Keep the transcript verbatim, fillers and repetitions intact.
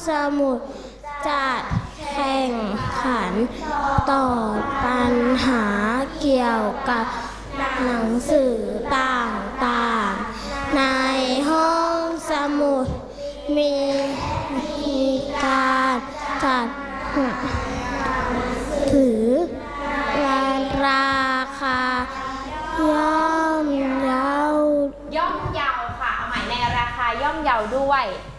สมุดจัดแข่งขันตอบปัญหาเกี่ยวกับหนังสือต่างๆในห้องสมุดมีมีการจัดหนังสือราคาย่อมเยาย่อมเยาค่ะเอาใหม่ในราคาย่อมเยาด้วย